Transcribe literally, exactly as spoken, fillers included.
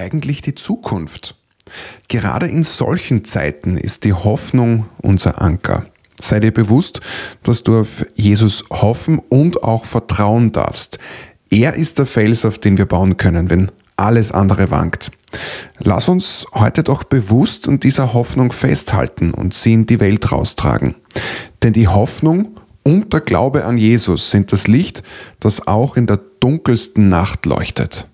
eigentlich die Zukunft? Gerade in solchen Zeiten ist die Hoffnung unser Anker. Sei dir bewusst, dass du auf Jesus hoffen und auch vertrauen darfst. Er ist der Fels, auf den wir bauen können, wenn alles andere wankt. Lass uns heute doch bewusst an dieser Hoffnung festhalten und sie in die Welt raustragen. Denn die Hoffnung und der Glaube an Jesus sind das Licht, das auch in der dunkelsten Nacht leuchtet.